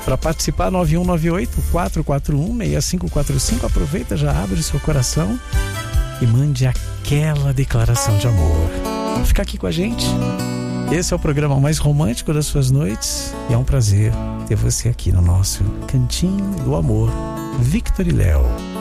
Para participar, 9198-441-6545. Aproveita, já abre seu coração e mande aquela declaração de amor. Fica aqui com a gente. Esse é o programa mais romântico das suas noites e é um prazer ter você aqui no nosso Cantinho do Amor. Victor e Léo.